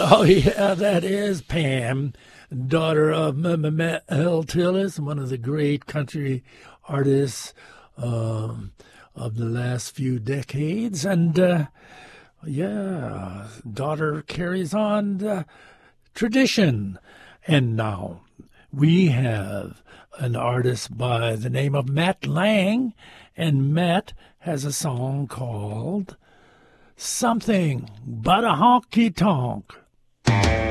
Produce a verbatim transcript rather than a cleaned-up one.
Oh, yeah, that is Pam, daughter of Mel Tillis, one of the great country artists um, of the last few decades. And, uh, yeah, daughter carries on the tradition. And now we have an artist by the name of Matt Lang, and Matt has a song called Something But a Honky Tonk.